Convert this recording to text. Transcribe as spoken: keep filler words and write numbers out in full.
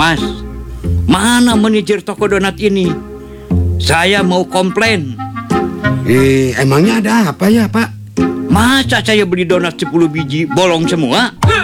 Mas, mana manajer toko donat ini? Saya mau komplain. Eh, emangnya ada apa ya, Pak? Masa saya beli donat sepuluh biji bolong semua?